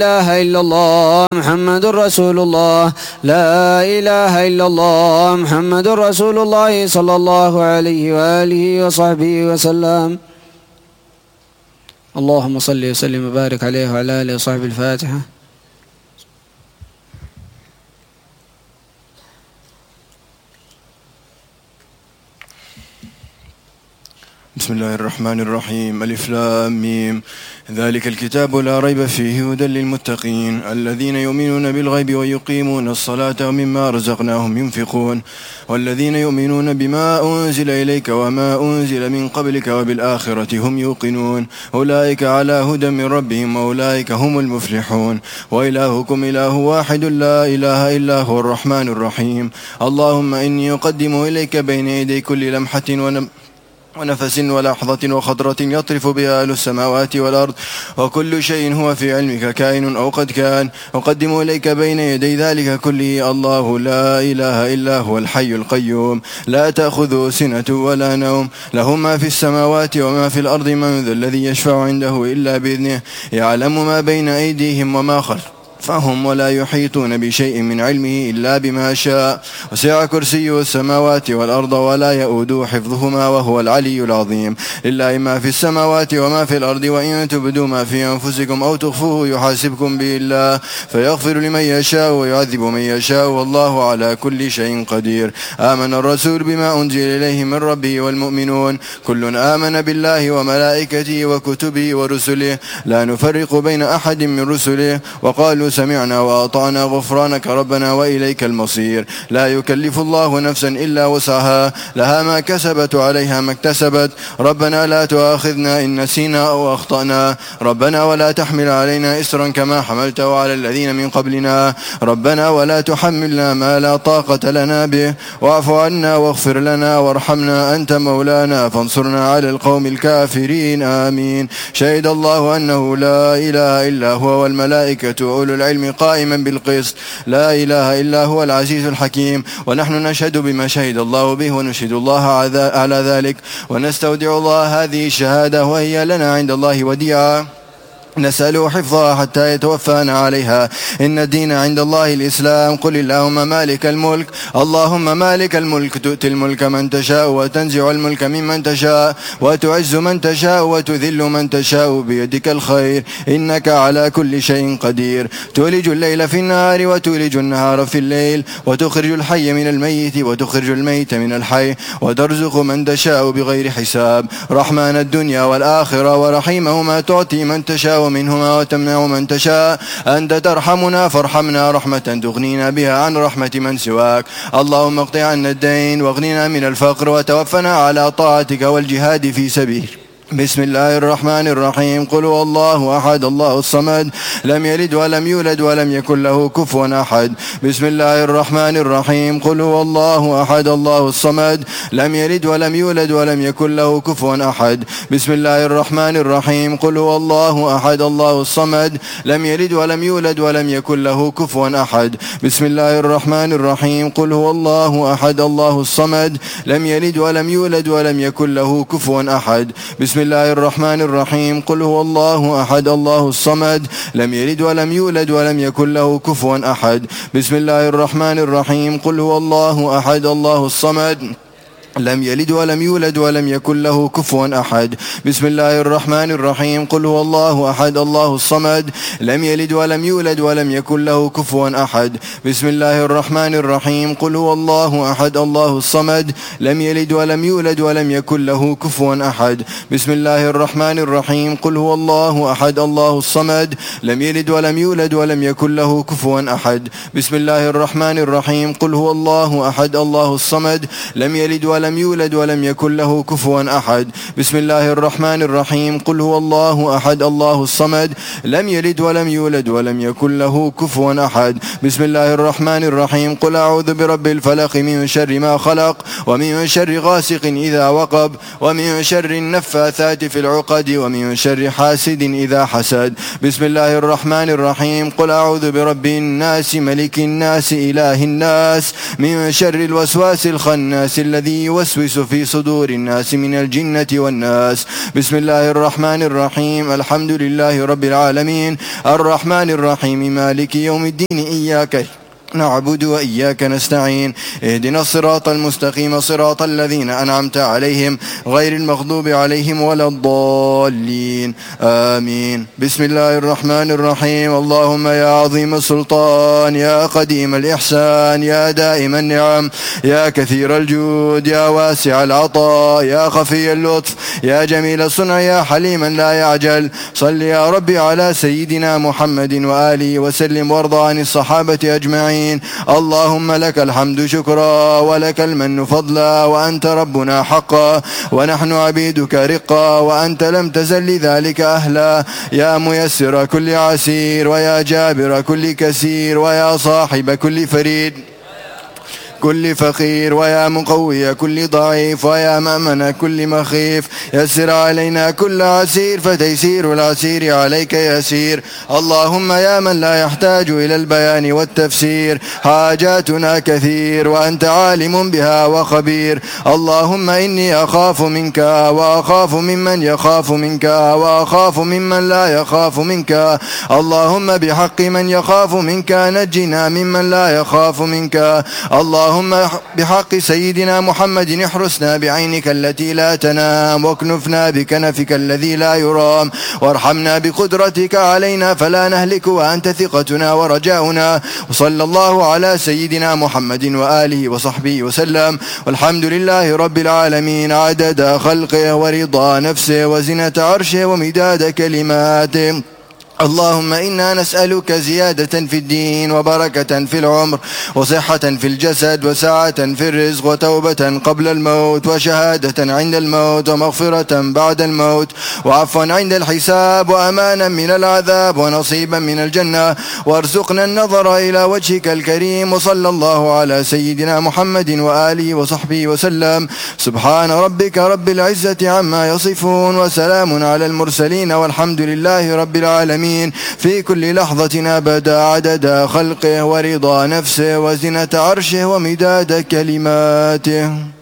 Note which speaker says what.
Speaker 1: إله إلا الله محمد رسول الله. لا إله إلا الله محمد رسول الله صلى الله عليه وآله وصحبه وسلم. اللهم صل وسلم وبارك عليه وعلى آله وصحبه. الفاتحة.
Speaker 2: بسم الله الرحمن الرحيم. ألف لام ميم. ذلك الكتاب لا ريب فيه هدى للمتقين الذين يؤمنون بالغيب ويقيمون الصلاة ومما رزقناهم ينفقون والذين يؤمنون بما أنزل إليك وما أنزل من قبلك وبالآخرة هم يوقنون أولئك على هدى من ربهم وأولئك هم المفلحون. وإلهكم إله واحد لا إله إلا هو الرحمن الرحيم. اللهم إني أقدم إليك بين يدي كل لمحة ونفس ولحظة وخطرة يطرف بها أهل السماوات والأرض وكل شيء هو في علمك كائن أو قد كان. أقدم إليك بين يدي ذلك كله الله لا إله إلا هو الحي القيوم لا تأخذه سنة ولا نوم له ما في السماوات وما في الأرض من ذا الذي يشفع عنده إلا بإذنه يعلم ما بين أيديهم وما خلفهم ولا يحيطون بشيء من علمه إلا بما شاء وسع كرسيه السماوات والأرض ولا يؤوده حفظهما وهو العلي العظيم. لله ما في السماوات وما في الأرض وإن تبدوا ما في أنفسكم أو تخفوه يحاسبكم به الله فيغفر لمن يشاء ويعذب من يشاء والله على كل شيء قدير. آمن الرسول بما أنزل إليه من ربه والمؤمنون كل آمن بالله وملائكته وكتبه ورسله لا نفرق بين أحد من رسله وقالوا سمعنا وأطعنا غفرانك ربنا وإليك المصير. لا يكلف الله نفسا إلا وسعها لها ما كسبت وعليها ما اكتسبت. ربنا لا تؤاخذنا إن نسينا أو أخطأنا ربنا ولا تحمل علينا إسرا كما حملته على الذين من قبلنا ربنا ولا تحملنا ما لا طاقة لنا به واعف عنا واغفر لنا وارحمنا أنت مولانا فانصرنا على القوم الكافرين. آمين. شهد الله أنه لا إله إلا هو والملائكة أولو العلم قائما بالقسط لا إله إلا هو العزيز الحكيم. ونحن نشهد بما شهد الله به ونشهد الله على ذلك ونستودع الله هذه الشهادة وهي لنا عند الله وديعة نسأله حفظها حتى يتوفانا عليها. إن الدين عند الله الإسلام. قل اللهم مالك الملك اللهم مالك الملك تؤتي الملك من تشاء وتنزع الملك ممن تشاء وتعز من تشاء وتذل من تشاء بيدك الخير إنك على كل شيء قدير. تولج الليل في النهار وتولج النهار في الليل وتخرج الحي من الميت وتخرج الميت من الحي وترزق من تشاء بغير حساب. رحمن الدنيا والآخرة ورحيمهما تعطي من تشاء ومنهما وتمنع من تشاء. أنت ترحمنا فارحمنا رحمة تغنينا بها عن رحمة من سواك. اللهم اقض عنا الدين واغننا من الفقر وتوفنا على طاعتك والجهاد في سبيل. بسم الله الرحمن الرحيم. قل هو الله أحد الله الصمد لم يلد ولم يولد ولم يكن له كفوا أحد. بسم الله الرحمن الرحيم. قل هو الله أحد الله الصمد لم يلد ولم يولد ولم يكن له كفوا أحد. بسم الله الرحمن الرحيم. قل هو الله أحد الله الصمد لم يلد ولم يولد ولم يكن له كفوا أحد. بسم الله الرحمن الرحيم. قل هو الله أحد الله الصمد لم يلد ولم يولد ولم يكن له كفوا أحد. بسم الله الرحمن الرحيم. قل هو الله أحد الله الصمد لم يلد ولم يولد ولم يكن له كفوا أحد. بسم الله الرحمن الرحيم. قل هو الله أحد الله الصمد لم يلد ولم يولد ولم يكن له كفوا أحد. بسم الله الرحمن الرحيم. قل هو الله أحد الله الصمد لم يلد ولم يولد ولم يكن له كفوا أحد. بسم الله الرحمن الرحيم. قل هو الله أحد الله الصمد لم يلد ولم يولد ولم يكن له كفوا أحد. بسم الله الرحمن الرحيم. قل هو الله أحد الله الصمد لم يلد ولم يولد ولم يكن له كفوا أحد. بسم الله الرحمن الرحيم. قل هو الله أحد الله الصمد لم يلد ولم يولد ولم يكن له كفوا أحد. بسم الله الرحمن الرحيم. قل هو الله أحد الله الصمد لم يلد ولم يولد ولم يكن له كفوا أحد. بسم الله الرحمن الرحيم. قل أعوذ برب الفلق من شر ما خلق ومن شر غاسق إذا وقب ومن شر النفاثات في العقد ومن شر حاسد إذا حسد. بسم الله الرحمن الرحيم. قل أعوذ برب الناس ملك الناس إله الناس من شر الوسواس الخناس الذي يوسوس في صدور الناس من الجنة والناس. بسم الله الرحمن الرحيم. الحمد لله رب العالمين الرحمن الرحيم مالك يوم الدين إياك نعبد وإياك نستعين اهدنا الصراط المستقيم صراط الذين أنعمت عليهم غير المغضوب عليهم ولا الضالين آمين. بسم الله الرحمن الرحيم. اللهم يا عظيم السلطان يا قديم الإحسان يا دائم النعم يا كثير الجود يا واسع العطاء يا خفي اللطف يا جميل الصنع يا حليما لا يعجل صل يا ربي على سيدنا محمد وآله وسلم وارض عن الصحابة أجمعين. اللهم لك الحمد شكرا ولك المن فضلا وأنت ربنا حقا ونحن عبيدك رقا وأنت لم تزل لذلك أهلا. يا ميسر كل عسير ويا جابر كل كسير ويا صاحب كل فريد كل فقير ويا مقوي كل ضعيف ويا مأمن كل مخيف يسر علينا كل عسير فتيسير العسير عليك يسير. اللهم يا من لا يحتاج إلى البيان والتفسير حاجاتنا كثير وأنت عالم بها وخبير. اللهم إني أخاف منك وأخاف ممن يخاف منك وأخاف ممن لا يخاف منك. اللهم بحق من يخاف منك نجنا ممن لا يخاف منك. اللهم بحق سيدنا محمد احرسنا بعينك التي لا تنام واكنفنا بكنفك الذي لا يرام وارحمنا بقدرتك علينا فلا نهلك وأنت ثقتنا ورجاؤنا. وصلى الله على سيدنا محمد وآله وصحبه وسلم والحمد لله رب العالمين عدد خلقه ورضا نفسه وزنة عرشه ومداد كلماته. اللهم إنا نسألك زيادة في الدين وبركة في العمر وصحة في الجسد وسعة في الرزق وتوبة قبل الموت وشهادة عند الموت ومغفرة بعد الموت وعفوا عند الحساب وأمانا من العذاب ونصيبا من الجنة وارزقنا النظر إلى وجهك الكريم. وصلى الله على سيدنا محمد وآله وصحبه وسلم. سبحان ربك رب العزة عما يصفون وسلام على المرسلين والحمد لله رب العالمين في كل لحظة أبدا عدد خلقه ورضا نفسه وزنة عرشه ومداد كلماته.